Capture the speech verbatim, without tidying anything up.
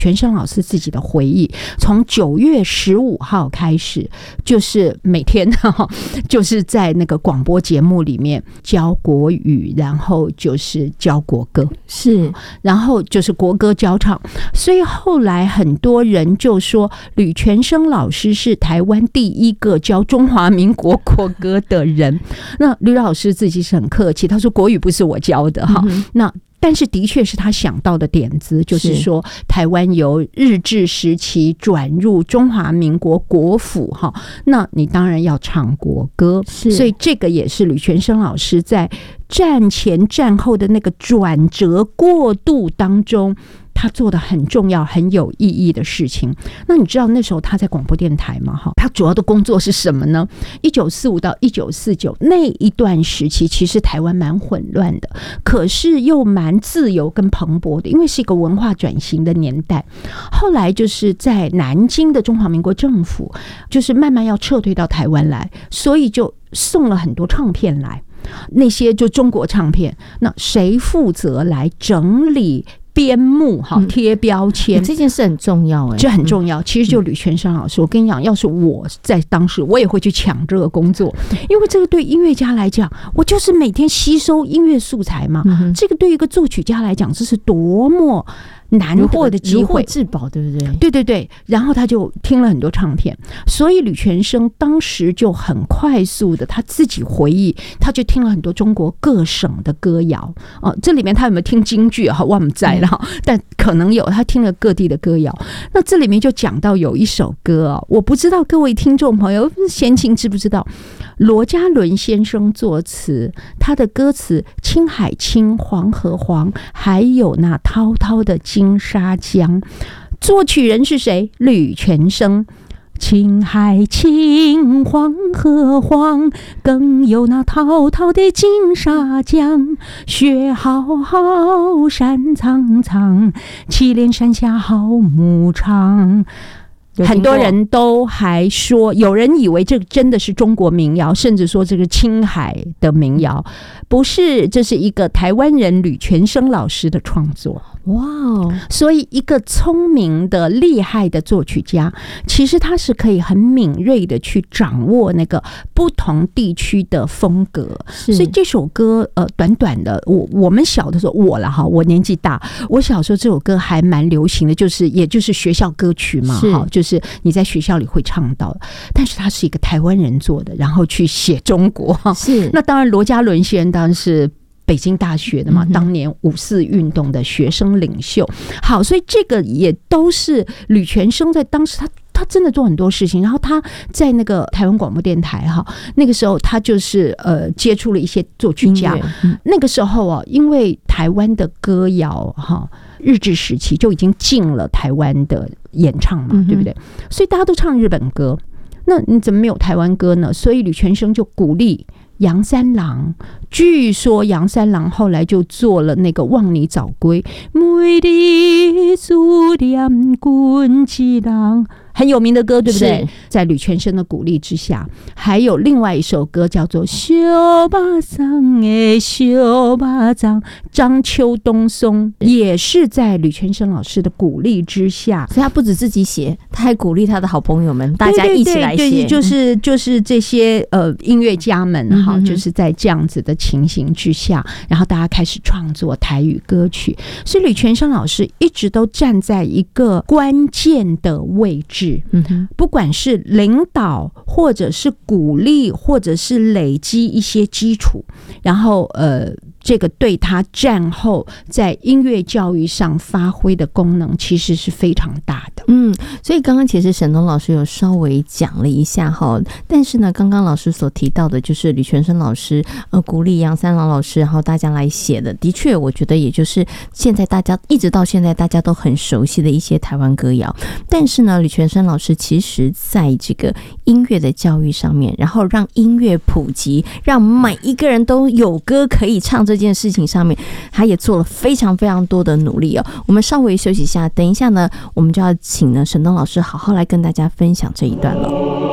全生老师自己的回忆，从九月十五号开始，就是每天就是在那个广播节目里面教国语，然后就是教国歌， 是， 然后就是国歌教唱。所以后来很多人就说吕全生老师是台湾第一个教中华民国国歌的人。那吕老师自己是很客气，他说国语不是我教的哈、嗯，那但是的确是他想到的点子，就是说台湾由日治时期转入中华民国国府哈，那你当然要唱国歌，所以这个也是吕全生老师在战前战后的那个转折过渡当中他做的很重要很有意义的事情。那你知道那时候他在广播电台吗？他主要的工作是什么呢？一九四五到一九四九那一段时期其实台湾蛮混乱的，可是又蛮自由跟蓬勃的，因为是一个文化转型的年代。后来就是在南京的中华民国政府就是慢慢要撤退到台湾来，所以就送了很多唱片来，那些就中国唱片，那谁负责来整理编目好贴标签、 嗯欸、这件事很重要哎、欸， 这很重要。其实就吕全生老师、嗯，我跟你讲，要是我在当时，我也会去抢这个工作，因为这个对音乐家来讲，我就是每天吸收音乐素材嘛。嗯、这个对一个作曲家来讲，这是多么难获的机会， 至宝，对不对？ 对对对。然后他就听了很多唱片，所以吕全生当时就很快速的他自己回忆，他就听了很多中国各省的歌谣哦。这里面他有没有听京剧啊？我不知道，但可能有，他听了各地的歌谣。那这里面就讲到有一首歌啊，我不知道各位听众朋友闲情知不知道，罗家伦先生作词，他的歌词青海青，黄河黄，还有那滔滔的金沙江，作曲人是谁？吕全生。青海青，黄河黄，更有那滔滔的金沙江。雪浩浩，山苍苍，祁连山下好牧场。很多人都还说，有人以为这个真的是中国民谣，甚至说这个青海的民谣，不是，这是一个台湾人吕全生老师的创作。哇哦！所以一个聪明的厉害的作曲家，其实他是可以很敏锐的去掌握那个不同地区的风格。所以这首歌呃，短短的，我我们小的时候，我了哈，我年纪大，我小时候这首歌还蛮流行的，就是也就是学校歌曲嘛，哈，就是你在学校里会唱到。但是他是一个台湾人做的，然后去写中国。是那当然，罗家伦先生当然是北京大学的嘛，当年五四运动的学生领袖。好，所以这个也都是吕全生在当时他他真的做很多事情。然后他在那个台湾广播电台哈，那个时候他就是呃接触了一些作曲家。嗯、那个时候啊，因为台湾的歌谣哈，日治时期就已经进了台湾的演唱嘛，嗯、对不对？所以大家都唱日本歌，那你怎么没有台湾歌呢？所以吕全生就鼓励杨三郎，据说杨三郎后来就做了那个《望你早归》，每日思念君一人，很有名的歌，对不对？在吕全生的鼓励之下，还有另外一首歌叫做《小巴掌的小巴掌》，张秋冬松也是在吕全生老师的鼓励之下， 所以他不止自己写，他还鼓励他的好朋友们，大家一起来写。 对对对对，就是就是这些呃音乐家们哈、嗯，就是在这样子的情形之下，然后大家开始创作台语歌曲。所以吕全生老师一直都站在一个关键的位置。嗯哼，不管是领导或者是鼓励或者是累积一些基础，然后呃这个对他战后在音乐教育上发挥的功能其实是非常大的。 嗯，所以刚刚其实沈东老师有稍微讲了一下哈，但是呢，刚刚老师所提到的就是吕全生老师呃鼓励杨三郎老师，然后大家来写的，的确我觉得也就是现在大家一直到现在大家都很熟悉的一些台湾歌谣。但是呢，吕全生老师其实在这个音乐的教育上面，然后让音乐普及，让每一个人都有歌可以唱这件事情上面，他也做了非常非常多的努力哦。我们稍微休息一下，等一下呢，我们就要请呢沈东老师好好来跟大家分享这一段了。